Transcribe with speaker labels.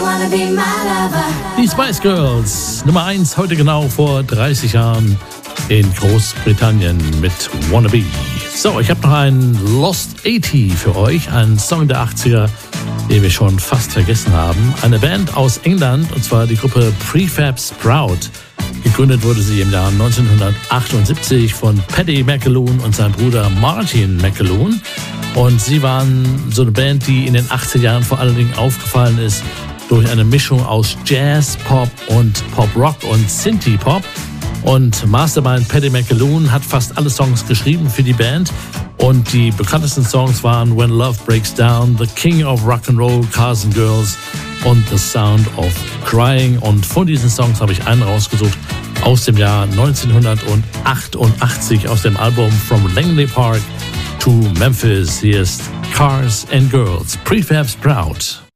Speaker 1: Die Spice Girls, Nummer 1, heute genau vor 30 Jahren in Großbritannien mit Wanna Be. So, ich habe noch einen Lost 80 für euch, einen Song der 80er, den wir schon fast vergessen haben. Eine Band aus England, und zwar die Gruppe Prefab Sprout. Gegründet wurde sie im Jahr 1978 von Paddy McAloon und seinem Bruder Martin McAloon. Und sie waren so eine Band, die in den 80er Jahren vor allen Dingen aufgefallen ist durch eine Mischung aus Jazz, Pop und Pop-Rock und Synthie-Pop. Und Mastermind Paddy McAloon hat fast alle Songs geschrieben für die Band. Und die bekanntesten Songs waren When Love Breaks Down, The King of Rock'n'Roll, Cars and Girls und The Sound of Crying. Und von diesen Songs habe ich einen rausgesucht aus dem Jahr 1988 aus dem Album From Langley Park to Memphis. Hier ist Cars and Girls, Prefab Sprout.